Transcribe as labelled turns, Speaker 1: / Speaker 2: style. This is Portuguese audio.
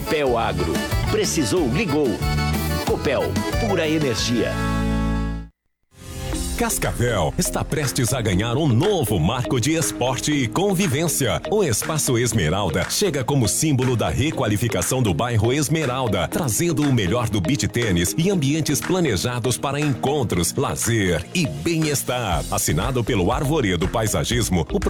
Speaker 1: Copel Agro. Precisou, ligou. Copel, pura energia.
Speaker 2: Cascavel está prestes a ganhar um novo marco de esporte e convivência. O Espaço Esmeralda chega como símbolo da requalificação do bairro Esmeralda, trazendo o melhor do beach tênis e ambientes planejados para encontros, lazer e bem-estar. Assinado pelo Arvoredo Paisagismo, o